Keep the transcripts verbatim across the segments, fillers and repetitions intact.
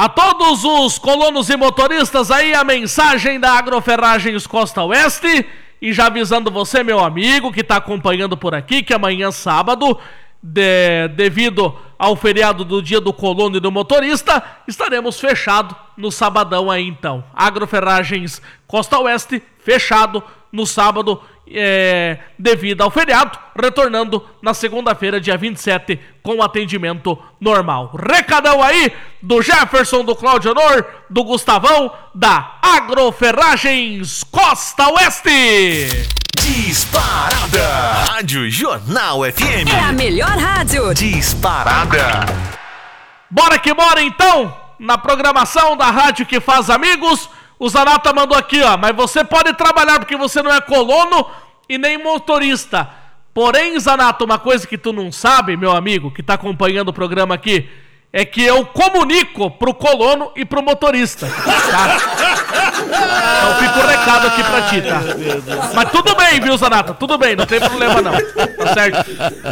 A todos os colonos e motoristas aí, a mensagem da Agroferragens Costa Oeste. E já avisando você, meu amigo, que está acompanhando por aqui, que amanhã, sábado, de, devido ao feriado do dia do colono e do motorista, estaremos fechados no sabadão aí, então. Agroferragens Costa Oeste, fechado no sábado, é, devido ao feriado, retornando na segunda-feira, dia vinte e sete, com atendimento normal. Recadão aí do Jefferson, do Claudio Honor, do Gustavão, da Agroferragens Costa Oeste. Disparada! Rádio Jornal F M. É a melhor rádio. Disparada! Bora que bora então, na programação da rádio que faz amigos. O Zanata mandou aqui, ó, mas você pode trabalhar porque você não é colono e nem motorista. Porém, Zanata, uma coisa que tu não sabe, meu amigo, que tá acompanhando o programa aqui, é que eu comunico pro colono e pro motorista, tá? Então fica o recado aqui pra ti, tá? Mas tudo bem, viu, Zanata? Tudo bem, não tem problema não, tá certo?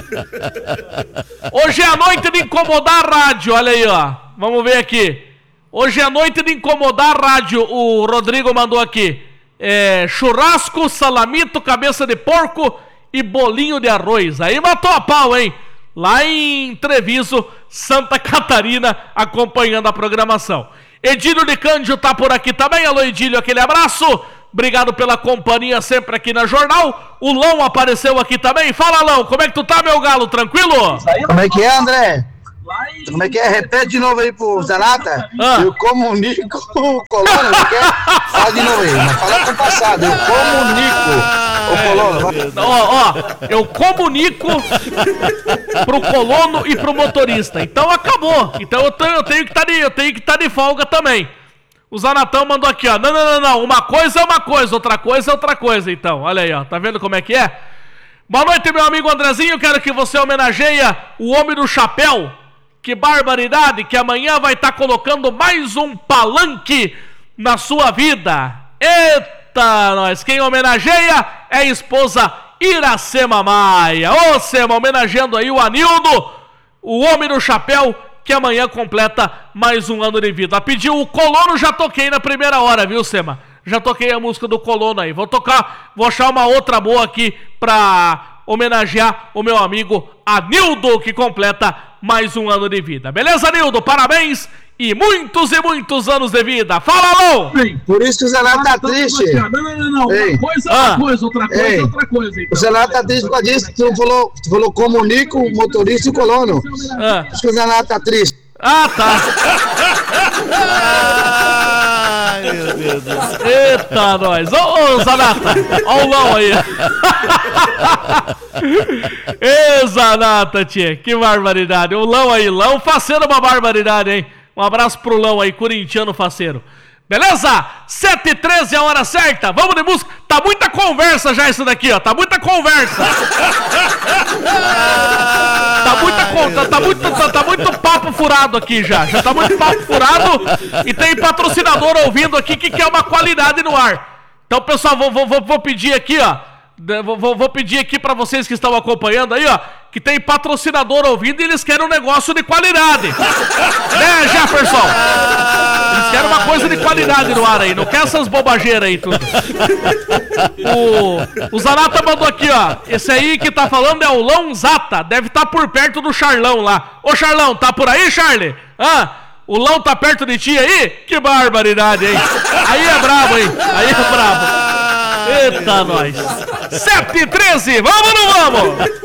Hoje é a noite de incomodar a rádio, olha aí, ó. Vamos ver aqui. Hoje é a noite de incomodar a rádio, o Rodrigo mandou aqui. É, churrasco, salamito, cabeça de porco e bolinho de arroz. Aí matou a pau, hein? Lá em Treviso, Santa Catarina, acompanhando a programação. Edílio de Cândido tá por aqui também. Alô, Edílio, aquele abraço. Obrigado pela companhia sempre aqui na Jornal. O Lão apareceu aqui também. Fala, Lão, como é que tu tá, meu galo? Tranquilo? Como é que é, André? Como é que é? Repete de novo aí pro Zanata. Ah. Eu comunico o colono, não quer? Fala de novo aí, mas fala com o passado. Eu comunico o colono. Ó, ó, eu comunico pro colono e pro motorista. Então acabou. Então eu tenho, eu tenho que estar de, eu tenho que estar de folga também. O Zanatão mandou aqui, ó. Não, não, não, não. Uma coisa é uma coisa, outra coisa é outra coisa. Então, olha aí, ó. Tá vendo como é que é? Boa noite, meu amigo Andrezinho. Quero que você homenageie o homem do chapéu. Que barbaridade, que amanhã vai estar colocando mais um palanque na sua vida. Eita, nós. Quem homenageia é a esposa Iracema Maia. Ô, Sema, homenageando aí o Anildo, o homem do chapéu, que amanhã completa mais um ano de vida. Pediu o colono, já toquei na primeira hora, viu, Sema? Já toquei a música do colono aí. Vou tocar, vou achar uma outra boa aqui pra homenagear o meu amigo Anildo, que completa mais um ano de vida. Beleza, Anildo? Parabéns e muitos e muitos anos de vida. Fala, Lão! Por isso que o Zanata tá triste. Não, não, não, não. Ei. Uma coisa é Ah. uma coisa, outra coisa Ei. é outra coisa. Então. O Zanata tá triste por causa disso. Tu falou, tu falou comunico o motorista e o colono. Ah, Por isso que o Zanata tá triste. ah tá. Ai, meu Deus do céu. Eita, nós. Ô, ô, Zanata. Ó o Lão aí. Ê, Zanata, tia. Que barbaridade. O Lão aí. Lão faceiro, uma barbaridade, hein? Um abraço pro Lão aí, corintiano faceiro. Beleza? sete e treze é a hora certa. Vamos de música. Tá muita conversa já isso daqui, ó. Tá muita conversa. Tá muita conta, tá muito, tá, tá muito papo furado aqui já. Já tá muito papo furado e tem patrocinador ouvindo aqui que quer uma qualidade no ar. Então, pessoal, vou, vou, vou pedir aqui, ó. Vou, vou, vou pedir aqui pra vocês que estão acompanhando aí, ó, que tem patrocinador ouvindo e eles querem um negócio de qualidade. Né, Jefferson? Eles querem uma coisa de qualidade no ar aí, não quer essas bobageiras aí tudo. O, o Zanata mandou aqui, ó. Esse aí que tá falando é o Lão Zata, deve estar tá por perto do Charlão lá. Ô, Charlão, tá por aí, Charlie? Ah, o Lão tá perto de ti aí? Que barbaridade, hein? Aí é brabo, hein? Aí é brabo. Eita, nós. sete e treze, vamos ou não vamos?